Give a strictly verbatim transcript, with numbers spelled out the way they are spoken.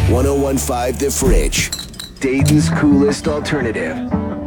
one oh one point five The Fridge, Dayton's coolest alternative.